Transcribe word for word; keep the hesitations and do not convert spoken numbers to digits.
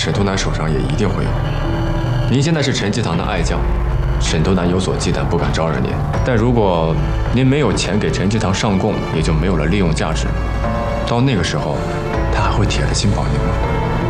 沈东南手上也一定会有。您现在是陈继堂的爱将，沈东南有所忌惮，不敢招惹您。但如果您没有钱给陈继堂上供，也就没有了利用价值。到那个时候，他还会铁了心保您吗？